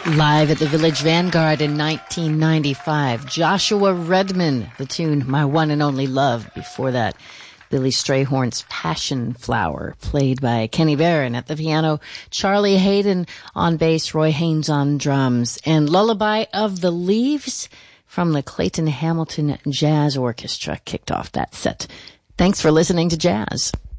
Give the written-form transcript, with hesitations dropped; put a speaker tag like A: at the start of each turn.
A: Live at the Village Vanguard in 1995, Joshua Redman, the tune My One and Only Love. Before that, Billy Strayhorn's Passion Flower, played by Kenny Barron at the piano, Charlie Hayden on bass, Roy Haynes on drums, and Lullaby of the Leaves from the Clayton Hamilton Jazz Orchestra kicked off that set. Thanks for listening to Jazz.